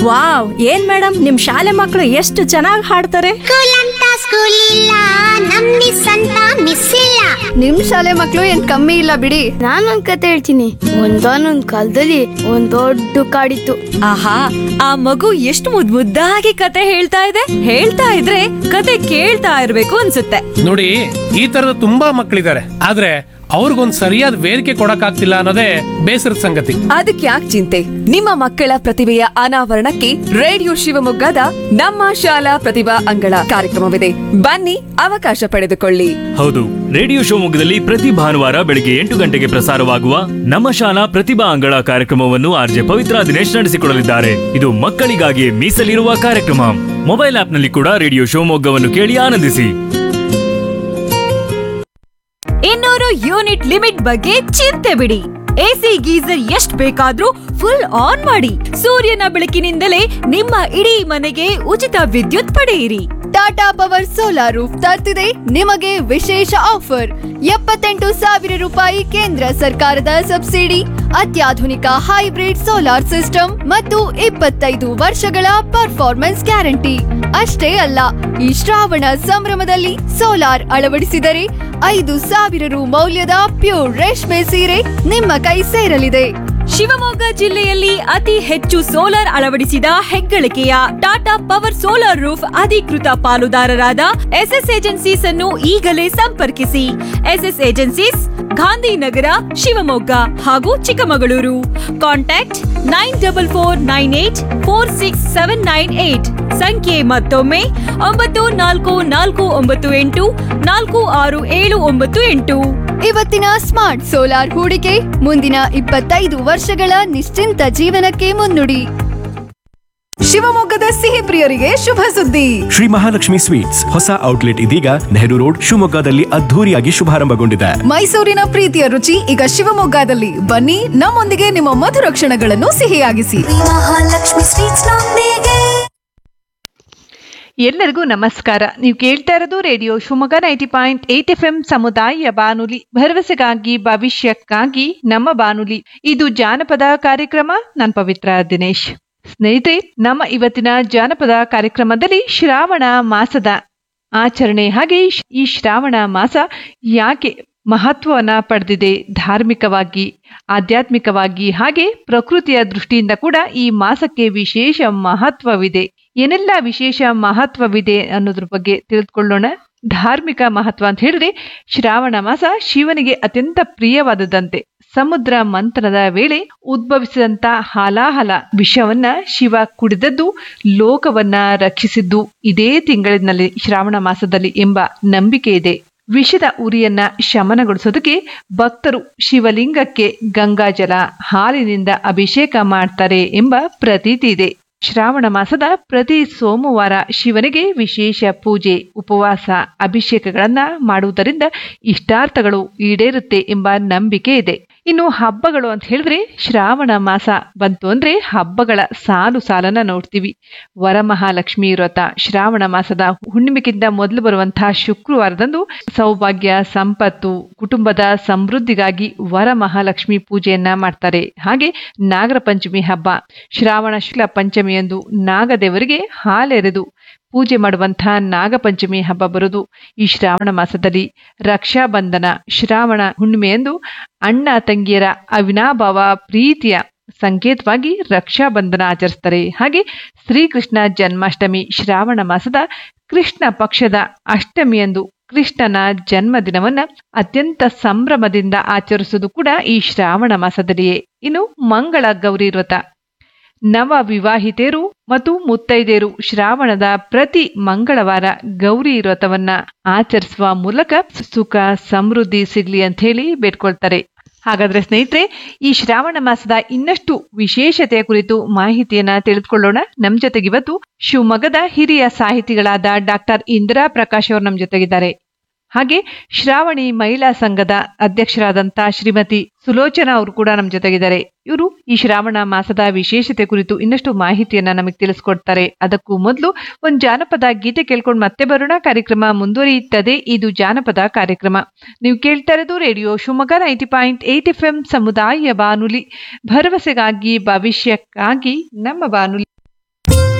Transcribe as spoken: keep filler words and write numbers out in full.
Wow, ಏನ್ madam ನಿಮ್ ಶಾಲೆ ಮಕ್ಕಳು ಎಷ್ಟು ಚೆನ್ನಾಗಿ ಹಾಡ್ತಾರೆ. ಸ್ಕೂಲ್ ಅಂತ ಸ್ಕೂಲ್ ಇಲ್ಲ, ನಮ್ ಮಿಸ್ ಅಂತ ಮಿಸ್ ಇಲ್ಲ. ನಿಮ್ ಶಾಲೆ ಮಕ್ಳು ಏನ್ ಕಮ್ಮಿ ಇಲ್ಲ ಬಿಡಿ. ನಾನೊಂದ್ ಕತೆ ಹೇಳ್ತೀನಿ. ಒಂದಾನೊಂದ್ ಕಾಲದಲ್ಲಿ ಒಂದ್ ದೊಡ್ಡ ಕಾಡಿತ್ತು. ಆಹಾ, ಆ ಮಗು ಎಷ್ಟು ಮುದ್ ಮುದ್ದಾಗಿ ಕತೆ ಹೇಳ್ತಾ ಇದೆ. ಹೇಳ್ತಾ ಇದ್ರೆ ಕತೆ ಕೇಳ್ತಾ ಇರ್ಬೇಕು ಅನ್ಸುತ್ತೆ. ನೋಡಿ, ಈ ತರದ ತುಂಬಾ ಮಕ್ಕಳಿದ್ದಾರೆ, ಆದ್ರೆ ಅವ್ರಿಗೊಂದ್ ಸರಿಯಾದ ವೇದಿಕೆ ಕೊಡಕ್ಕಾಗ್ತಿಲ್ಲ ಅನ್ನೋದೇ ಬೇಸರದ ಸಂಗತಿ. ಅದಕ್ಕೆ ಯಾಕೆ ಚಿಂತೆ? ನಿಮ್ಮ ಮಕ್ಕಳ ಪ್ರತಿಭೆಯ ಅನಾವರಣಕ್ಕೆ ರೇಡಿಯೋ ಶಿವಮೊಗ್ಗದ ನಮ್ಮ ಶಾಲಾ ಪ್ರತಿಭಾ ಅಂಗಳ ಕಾರ್ಯಕ್ರಮವಿದೆ. ಬನ್ನಿ, ಅವಕಾಶ ಪಡೆದುಕೊಳ್ಳಿ. ಹೌದು, ರೇಡಿಯೋ ಶಿವಮೊಗ್ಗದಲ್ಲಿ ಪ್ರತಿ ಭಾನುವಾರ ಬೆಳಿಗ್ಗೆ ಎಂಟು ಗಂಟೆಗೆ ಪ್ರಸಾರವಾಗುವ ನಮ್ಮ ಶಾಲಾ ಪ್ರತಿಭಾ ಅಂಗಳ ಕಾರ್ಯಕ್ರಮವನ್ನು ಆರ್ಜೆ ಪವಿತ್ರ ದಿನೇಶ್ ನಡೆಸಿಕೊಡಲಿದ್ದಾರೆ. ಇದು ಮಕ್ಕಳಿಗಾಗಿ ಮೀಸಲಿರುವ ಕಾರ್ಯಕ್ರಮ. ಮೊಬೈಲ್ ಆಪ್ನಲ್ಲಿ ಕೂಡ ರೇಡಿಯೋ ಶಿವಮೊಗ್ಗವನ್ನು ಕೇಳಿ ಆನಂದಿಸಿ. ಇನ್ನೂರು ಯೂನಿಟ್ ಲಿಮಿಟ್ ಬಗ್ಗೆ ಚಿಂತೆ ಬಿಡಿ. ಎಸಿ ಗೀಸರ್ ಎಷ್ಟ್ ಬೇಕಾದ್ರೂ ಫುಲ್ ಆನ್ ಮಾಡಿ. ಸೂರ್ಯನ ಬೆಳಕಿನಿಂದಲೇ ನಿಮ್ಮ ಇಡೀ ಮನೆಗೆ ಉಚಿತ ವಿದ್ಯುತ್ ಪಡೆಯಿರಿ. ಟಾಟಾ ಪವರ್ ಸೋಲಾರ್ ರೂಫ್ ತರ್ತಿದೆ ನಿಮಗೆ ವಿಶೇಷ ಆಫರ್. ಎಪ್ಪತ್ತೆಂಟು ಸಾವಿರ ರೂಪಾಯಿ ಕೇಂದ್ರ ಸರ್ಕಾರದ ಸಬ್ಸಿಡಿ, ಅತ್ಯಾಧುನಿಕ ಹೈಬ್ರಿಡ್ ಸೋಲಾರ್ ಸಿಸ್ಟಮ್ ಮತ್ತು ಇಪ್ಪತ್ತೈದು ವರ್ಷಗಳ ಪರ್ಫಾರ್ಮೆನ್ಸ್ ಗ್ಯಾರಂಟಿ. ಅಷ್ಟೇ ಅಲ್ಲ, ಈ ಶ್ರಾವಣ ಸಂಭ್ರಮದಲ್ಲಿ ಸೋಲಾರ್ ಅಳವಡಿಸಿದರೆ ಐದು ಸಾವಿರ ರು ಮೌಲ್ಯದ ಪ್ಯೂರ್ ರೇಷ್ಮೆ ಸೀರೆ ನಿಮ್ಮ ಕೈ ಸೇರಲಿದೆ. ಶಿವಮೊಗ್ಗ ಜಿಲ್ಲೆಯಲ್ಲಿ ಅತಿ ಹೆಚ್ಚು ಸೋಲಾರ್ ಅಳವಡಿಸಿದ ಹೆಗ್ಗಳಿಕೆಯ ಟಾಟಾ ಪವರ್ ಸೋಲಾರ್ ರೂಫ್ ಅಧಿಕೃತ ಪಾಲುದಾರರಾದ ಎಸ್ಎಸ್ ಏಜೆನ್ಸೀಸ್ ಅನ್ನು ಈಗಲೇ ಸಂಪರ್ಕಿಸಿ. ಎಸ್ಎಸ್ ಏಜೆನ್ಸೀಸ್, ಗಾಂಧಿನಗರ, ಶಿವಮೊಗ್ಗ ಹಾಗೂ Chikkamagaluru. Contact nine double four nine eight four six seven nine eight. ಸಂಖ್ಯೆ ಮತ್ತೊಮ್ಮೆ ಒಂಬತ್ತು ನಾಲ್ಕು ನಾಲ್ಕು ಒಂಬತ್ತು ಎಂಟು ನಾಲ್ಕು ಆರು ಏಳು ಒಂಬತ್ತು ಎಂಟು. ಇವತ್ತಿನ ಸ್ಮಾರ್ಟ್ ಸೋಲಾರ್ ಹೂಡಿಕೆ ಮುಂದಿನ ಇಪ್ಪತ್ತೈದು ವರ್ಷಗಳ ನಿಶ್ಚಿಂತ ಜೀವನಕ್ಕೆ ಮುನ್ನುಡಿ. ಶಿವಮೊಗ್ಗದ ಸಿಹಿ ಪ್ರಿಯರಿಗೆ ಶುಭ ಸುದ್ದಿ. ಶ್ರೀ ಮಹಾಲಕ್ಷ್ಮಿ ಸ್ವೀಟ್ಸ್ ಹೊಸ ಔಟ್ಲೆಟ್ ಇದೀಗ ನೆಹರು ರೋಡ್ ಶಿವಮೊಗ್ಗದಲ್ಲಿ ಅದ್ಧೂರಿಯಾಗಿ ಶುಭಾರಂಭಗೊಂಡಿದೆ. ಮೈಸೂರಿನ ಪ್ರೀತಿಯ ರುಚಿ ಈಗ ಶಿವಮೊಗ್ಗದಲ್ಲಿ. ಬನ್ನಿ, ನಮ್ಮೊಂದಿಗೆ ನಿಮ್ಮ ಮಧುರ ಕ್ಷಣಗಳನ್ನು ಸಿಹಿಯಾಗಿಸಿ. ಮಹಾಲಕ್ಷ್ಮಿ ಸ್ವೀಟ್ಸ್ ನೊಂದಿಗೆ. ಎಲ್ಲರಿಗೂ ನಮಸ್ಕಾರ. ನೀವು ಕೇಳ್ತಾ ಇರೋದು radio Shivamogga ninety point eight F M ಸಮುದಾಯ ಬಾನುಲಿ, ಭರವಸೆಗಾಗಿ ಭವಿಷ್ಯಕ್ಕಾಗಿ ನಮ್ಮ ಬಾನುಲಿ. ಇದು ಜಾನಪದ ಕಾರ್ಯಕ್ರಮ. ನಾನು ಪವಿತ್ರ ದಿನೇಶ್. ಸ್ನೇಹಿತರೆ, ನಮ್ಮ ಇವತ್ತಿನ ಜಾನಪದ ಕಾರ್ಯಕ್ರಮದಲ್ಲಿ ಶ್ರಾವಣ ಮಾಸದ ಆಚರಣೆ ಹಾಗೆ ಈ ಶ್ರಾವಣ ಮಾಸ ಯಾಕೆ ಮಹತ್ವವನ್ನ ಪಡೆದಿದೆ, ಧಾರ್ಮಿಕವಾಗಿ, ಆಧ್ಯಾತ್ಮಿಕವಾಗಿ ಹಾಗೆ ಪ್ರಕೃತಿಯ ದೃಷ್ಟಿಯಿಂದ ಕೂಡ ಈ ಮಾಸಕ್ಕೆ ವಿಶೇಷ ಮಹತ್ವವಿದೆ. ಏನೆಲ್ಲ ವಿಶೇಷ ಮಹತ್ವವಿದೆ ಅನ್ನೋದ್ರ ಬಗ್ಗೆ ತಿಳಿದುಕೊಳ್ಳೋಣ. ಧಾರ್ಮಿಕ ಮಹತ್ವ ಅಂತ ಹೇಳಿದ್ರೆ, ಶ್ರಾವಣ ಮಾಸ ಶಿವನಿಗೆ ಅತ್ಯಂತ ಪ್ರಿಯವಾದದಂತೆ. ಸಮುದ್ರ ಮಂಥನದ ವೇಳೆ ಉದ್ಭವಿಸಿದಂತ ಹಾಲಾಹಲ ವಿಷವನ್ನ ಶಿವ ಕುಡಿದದ್ದು ಲೋಕವನ್ನ ರಕ್ಷಿಸಿದ್ದು ಇದೇ ತಿಂಗಳಿನಲ್ಲಿ, ಶ್ರಾವಣ ಮಾಸದಲ್ಲಿ ಎಂಬ ನಂಬಿಕೆ ಇದೆ. ವಿಷದ ಉರಿಯನ್ನ ಶಮನಗೊಳಿಸೋದಕ್ಕೆ ಭಕ್ತರು ಶಿವಲಿಂಗಕ್ಕೆ ಗಂಗಾಜಲ, ಹಾಲಿನಿಂದ ಅಭಿಷೇಕ ಮಾಡ್ತಾರೆ ಎಂಬ ಪ್ರತೀತಿ ಇದೆ. ಶ್ರಾವಣ ಮಾಸದ ಪ್ರತಿ ಸೋಮವಾರ ಶಿವನಿಗೆ ವಿಶೇಷ ಪೂಜೆ, ಉಪವಾಸ, ಅಭಿಷೇಕಗಳನ್ನ ಮಾಡುವುದರಿಂದ ಇಷ್ಟಾರ್ಥಗಳು ಈಡೇರುತ್ತೆ ಎಂಬ ನಂಬಿಕೆ ಇದೆ. ಇನ್ನು ಹಬ್ಬಗಳು ಅಂತ ಹೇಳಿದ್ರೆ, ಶ್ರಾವಣ ಮಾಸ ಬಂತು ಅಂದ್ರೆ ಹಬ್ಬಗಳ ಸಾಲು ಸಾಲನ್ನ ನೋಡ್ತೀವಿ. ವರಮಹಾಲಕ್ಷ್ಮಿ ವ್ರತ ಶ್ರಾವಣ ಮಾಸದ ಹುಣ್ಣಿಮೆಗಿಂತ ಮೊದಲು ಬರುವಂತಹ ಶುಕ್ರವಾರದಂದು ಸೌಭಾಗ್ಯ, ಸಂಪತ್ತು, ಕುಟುಂಬದ ಸಮೃದ್ಧಿಗಾಗಿ ವರಮಹಾಲಕ್ಷ್ಮಿ ಪೂಜೆಯನ್ನ ಮಾಡ್ತಾರೆ. ಹಾಗೆ ನಾಗರ ಪಂಚಮಿ ಹಬ್ಬ, ಶ್ರಾವಣ ಶುಕ್ಲ ಪಂಚಮಿಯಂದು ನಾಗದೇವರಿಗೆ ಹಾಲೆರೆದು ಪೂಜೆ ಮಾಡುವಂತಹ ನಾಗಪಂಚಮಿ ಹಬ್ಬ ಬರುವುದು ಈ ಶ್ರಾವಣ ಮಾಸದಲ್ಲಿ. ರಕ್ಷಾ ಬಂಧನ ಶ್ರಾವಣ ಹುಣ್ಣಿಮೆಯಂದು ಅಣ್ಣ ತಂಗಿಯರ ಅವಿನಾಭಾವ ಪ್ರೀತಿಯ ಸಂಕೇತವಾಗಿ ರಕ್ಷಾ ಬಂಧನ ಆಚರಿಸ್ತಾರೆ. ಹಾಗೆ ಶ್ರೀಕೃಷ್ಣ ಜನ್ಮಾಷ್ಟಮಿ ಶ್ರಾವಣ ಮಾಸದ ಕೃಷ್ಣ ಪಕ್ಷದ ಅಷ್ಟಮಿಯಂದು ಕೃಷ್ಣನ ಜನ್ಮದಿನವನ್ನ ಅತ್ಯಂತ ಸಂಭ್ರಮದಿಂದ ಆಚರಿಸುವುದು ಕೂಡ ಈ ಶ್ರಾವಣ ಮಾಸದಲ್ಲಿಯೇ. ಇನ್ನು ಮಂಗಳ ಗೌರಿ ವ್ರತ, ನವ ವಿವಾಹಿತೆಯರು ಮತ್ತು ಮುತ್ತೈದೆಯರು ಶ್ರಾವಣದ ಪ್ರತಿ ಮಂಗಳವಾರ ಗೌರಿ ವ್ರತವನ್ನ ಆಚರಿಸುವ ಮೂಲಕ ಸುಖ ಸಮೃದ್ಧಿ ಸಿಗ್ಲಿ ಅಂತ ಹೇಳಿ ಬೇಡ್ಕೊಳ್ತಾರೆ. ಹಾಗಾದ್ರೆ ಸ್ನೇಹಿತರೆ, ಈ ಶ್ರಾವಣ ಮಾಸದ ಇನ್ನಷ್ಟು ವಿಶೇಷತೆಯ ಕುರಿತು ಮಾಹಿತಿಯನ್ನ ತಿಳಿದುಕೊಳ್ಳೋಣ. ನಮ್ ಜೊತೆಗೆ ಇವತ್ತು ಶಿವಮೊಗ್ಗದ ಹಿರಿಯ ಸಾಹಿತಿಗಳಾದ ಡಾಕ್ಟರ್ ಇಂದಿರಾ ಪ್ರಕಾಶ್ ಅವರು ನಮ್ ಜೊತೆಗಿದ್ದಾರೆ. ಹಾಗೆ ಶ್ರಾವಣಿ ಮಹಿಳಾ ಸಂಘದ ಅಧ್ಯಕ್ಷರಾದಂತ ಶ್ರೀಮತಿ ಸುಲೋಚನಾ ಅವರು ಕೂಡ ನಮ್ಮ ಜೊತೆಗಿದ್ದಾರೆ. ಇವರು ಈ ಶ್ರಾವಣ ಮಾಸದ ವಿಶೇಷತೆ ಕುರಿತು ಇನ್ನಷ್ಟು ಮಾಹಿತಿಯನ್ನ ನಮಗೆ ತಿಳಿಸ್ಕೊಡ್ತಾರೆ. ಅದಕ್ಕೂ ಮೊದಲು ಒಂದು ಜಾನಪದ ಗೀತೆ ಕೇಳ್ಕೊಂಡು ಮತ್ತೆ ಬರೋಣ. ಕಾರ್ಯಕ್ರಮ ಮುಂದುವರಿಯುತ್ತದೆ. ಇದು ಜಾನಪದ ಕಾರ್ಯಕ್ರಮ. ನೀವು ಕೇಳ್ತಾ ಇರೋದು radio Shivamogga ninety point eight F M ಸಮುದಾಯ ಬಾನುಲಿ, ಭರವಸೆಗಾಗಿ ಭವಿಷ್ಯಕ್ಕಾಗಿ ನಮ್ಮ ಬಾನುಲಿ.